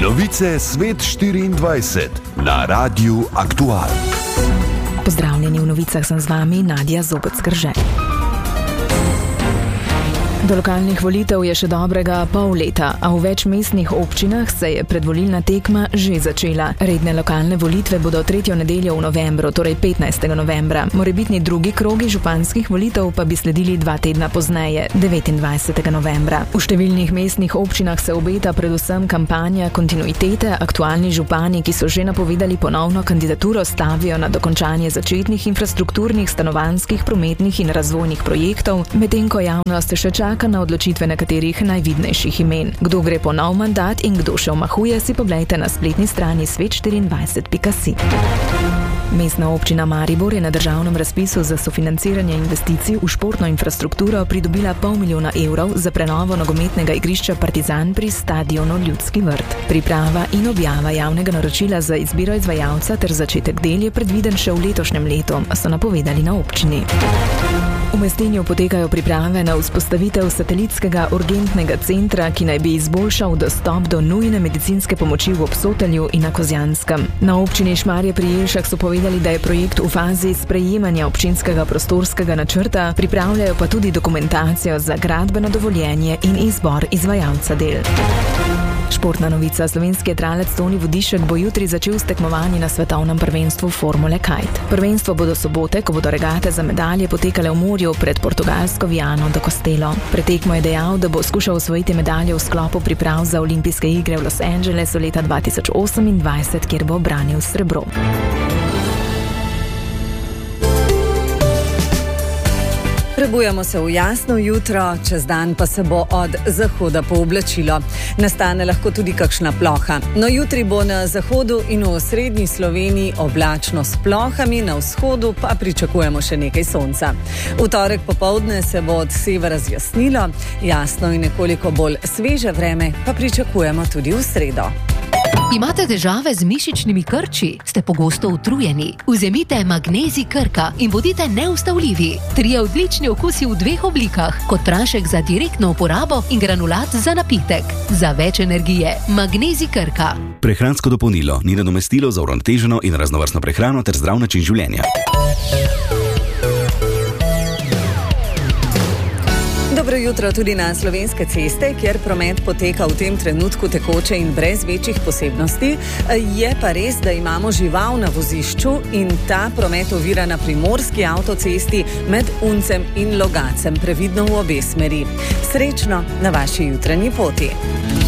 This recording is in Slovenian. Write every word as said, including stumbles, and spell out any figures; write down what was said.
Novice Svet štiriindvajset na Radiu Aktual. Pozdravljeni, v novicah sem z vami Nadja Zobec-Krže. Do lokalnih volitev je še dobrega pol leta, a v več mestnih občinah se je predvolilna tekma že začela. Redne lokalne volitve bodo tretjo nedeljo v novembru, torej petnajstega novembra. Morebitni drugi krogi županskih volitev pa bi sledili dva tedna pozneje, devetindvajsetega novembra. V številnih mestnih občinah se obeta predvsem kampanja kontinuitete. Aktualni župani, ki so že napovedali ponovno kandidaturo, stavijo na dokončanje začetnih infrastrukturnih, stanovanjskih, prometnih in razvojnih projektov, medtem ko javnost še čaka na odločitve nekaterih najvidnejših imen. Kdo gre po nov mandat in kdo še omahuje, si poglejte na spletni strani svet štiriindvajset pika si. Mestna občina Maribor je na državnem razpisu za sofinanciranje investicij v športno infrastrukturo pridobila pol milijona evrov za prenovo nogometnega igrišča Partizan pri stadionu Ljudski vrt. Priprava in objava javnega naročila za izbiro izvajalca ter začetek del je predviden še v letošnjem letu, so napovedali na občini. V Mestinju potekajo priprave na vzpostavitev satelitskega urgentnega centra, ki naj bi izboljšal dostop do nujne medicinske pomoči v Obsotelju in na Kozjanskem. Na občini Šmarje pri Jelšah so povedali, da je projekt v fazi sprejemanja občinskega prostorskega načrta, pripravljajo pa tudi dokumentacijo za gradbeno dovoljenje in izbor izvajalca del. Športna novica. Slovenski jadralec Toni Vodišek bo jutri začel s tekmovanji na svetovnem prvenstvu Formule Kite. Prvenstvo bo do sobote, ko bodo regate za medalje potekale v morju pred portugalsko Viano do Costelo. Pred tekmo je dejal, da bo skušal osvojiti medalje v sklopu priprav za olimpijske igre v Los Angelesu leta dva tisoč osemindvajset, kjer bo branil srebro. Prebujamo se v jasno jutro, čez dan pa se bo od zahoda pooblačilo. Nastane lahko tudi kakšna ploha. No, jutri bo na zahodu in v osrednji Sloveniji oblačno s plohami, na vzhodu pa pričakujemo še nekaj sonca. V torek popoldne se bo od severa zjasnilo, jasno in nekoliko bolj sveže vreme pa pričakujemo tudi v sredo. Imate težave z mišičnimi krči? Ste pogosto utrujeni? Vzemite Magnezij Krka in bodite neustavljivi. Trije odlični okusi v dveh oblikah, kot prašek za direktno uporabo in granulat za napitek. Za več energije, Magnezij Krka. Prehransko dopolnilo ni nadomestilo za uravnoteženo in raznovrstno prehrano ter zdrav način življenja. Dobro jutro tudi na Slovenske ceste, kjer promet poteka v tem trenutku tekoče in brez večjih posebnosti. Je pa res, da imamo žival na vozišču in ta promet ovira na primorski avtocesti med Uncem in Logacem, previdno v obe smeri. Srečno na vaši jutranji poti.